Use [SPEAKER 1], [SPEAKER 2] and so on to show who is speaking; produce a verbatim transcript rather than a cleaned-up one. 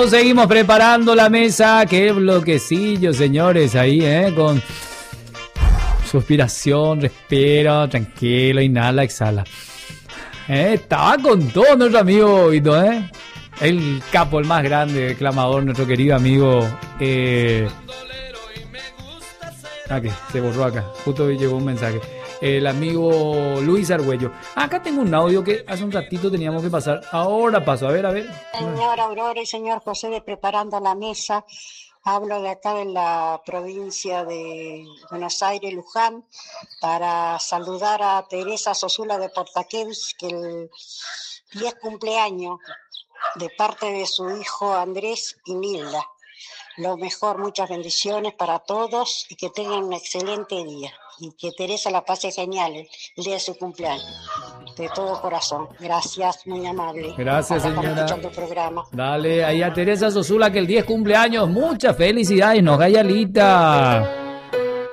[SPEAKER 1] Nosotros seguimos preparando la mesa. Qué bloquecillo, señores, ahí, ¿eh? Con suspiración, respira, tranquilo, inhala, exhala. ¿Eh? Estaba con todo nuestro amigo Ito, ¿eh? El capo, el más grande, el clamador, nuestro querido amigo. Eh... Ah, que se borró acá. Justo llegó un mensaje. El amigo Luis Argüello. Acá tengo un audio que hace un ratito teníamos que pasar. Ahora paso, a ver, a ver.
[SPEAKER 2] Señor Aurora y señor José de Preparando la Mesa. Hablo de acá de la provincia de Buenos Aires, Luján, para saludar a Teresa Sosula de Portaqueus, que el diez cumpleaños de parte de su hijo Andrés y Nilda. Lo mejor, muchas bendiciones para todos y que tengan un excelente día. Y que Teresa la pase genial el día de su cumpleaños. De todo corazón. Gracias, muy amable.
[SPEAKER 1] Gracias,
[SPEAKER 2] Acá
[SPEAKER 1] señora.
[SPEAKER 2] tu programa.
[SPEAKER 1] Dale, ahí a Teresa Sosula que el diez cumpleaños. Muchas felicidades, no, Gayalita.